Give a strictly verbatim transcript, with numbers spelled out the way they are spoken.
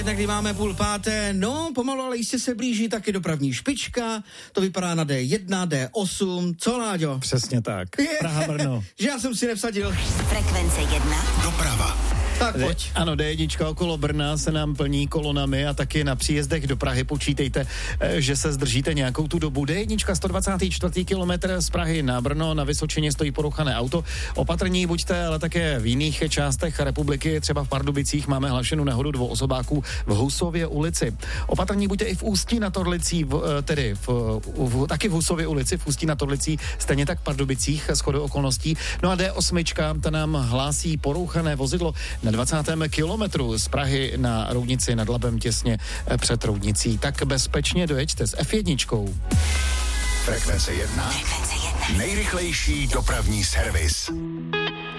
Tak kdy máme půl páté, no pomalu, ale jistě se blíží taky dopravní špička, to vypadá na D jedna, D osm, co Láďo? Přesně tak, Praha Brno. Že já jsem si nevsadil. Frekvence jedna. Doprava. Tak pojď. Ano, D jedna okolo Brna se nám plní kolonami a taky na příjezdech do Prahy počítejte, že se zdržíte nějakou tu dobu. D jedna sto dvacátý čtvrtý kilometr z Prahy na Brno, na Vysočině stojí porouchané auto. Opatrní buďte, ale také v jiných částech republiky, třeba v Pardubicích máme hlášenou nehodu dvou osobáků v Husově ulici. Opatrní buďte i v Ústí nad Orlicí, v, tedy v, v, taky v Husově ulici, v Ústí nad Orlicí, stejně tak v Pardubicích, shodou okolností. No a D osm, ta nám hlásí porouchané vozidlo na dvacátém kilometru z Prahy na Roudnici nad Labem těsně před Roudnicí. Tak bezpečně dojeďte s F jedna. Frekvence jedna. Frekvence jedna. Nejrychlejší dopravní servis.